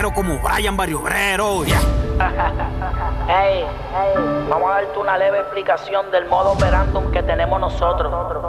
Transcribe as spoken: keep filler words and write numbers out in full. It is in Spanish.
reguero como Brian Barrio Obrero. Yeah. Hey, hey, vamos a darte una leve explicación del modo operandum que tenemos nosotros.